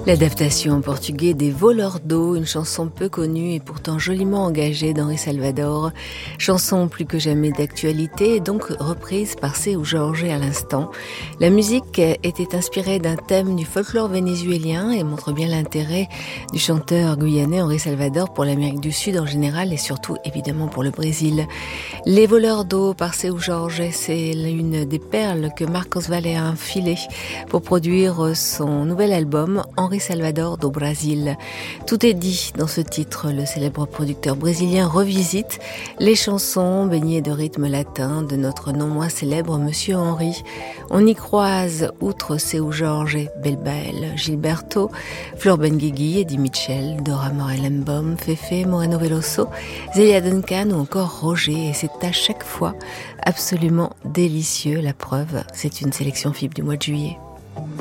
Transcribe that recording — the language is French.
L'adaptation en portugais des Voleurs d'eau, une chanson peu connue et pourtant joliment engagée d'Henri Salvador. Chanson plus que jamais d'actualité et donc reprise par Seu Jorge à l'instant. La musique était inspirée d'un thème du folklore vénézuélien et montre bien l'intérêt du chanteur guyanais Henri Salvador pour l'Amérique du Sud en général et surtout évidemment pour le Brésil. Les Voleurs d'eau par Seu Jorge, c'est une des perles que Marcos Valle a enfilées pour produire son nouvel album Henri Salvador do Brasil. Tout est dit dans ce titre. Le célèbre producteur brésilien revisite les chansons baignées de rythme latin de notre non moins célèbre Monsieur Henri. On y croise, outre Seu Jorge, Belbael, Gilberto, Flor Benguigui, Eddie Mitchell, Dora Morellenbaum, Fefe, Moreno Veloso, Zelia Duncan ou encore Roger. Et c'est à chaque fois absolument délicieux. La preuve, c'est une sélection FIB du mois de juillet.